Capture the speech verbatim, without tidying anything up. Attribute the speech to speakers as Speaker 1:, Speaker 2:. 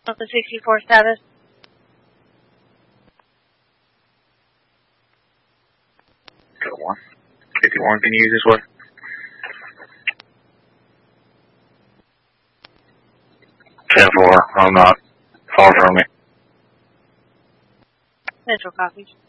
Speaker 1: The sixty-four status.
Speaker 2: Got one. fifty-one, can you use this one? ten four, I'm not. Far from me.
Speaker 1: Central copies.